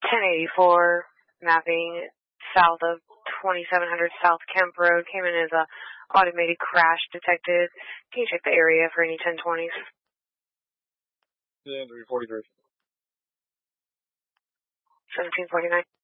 1084, mapping south of 2700 South Kemp Road. Came in as a automated crash detected. Can you check the area for any 1020s? Yeah, 343. 1749.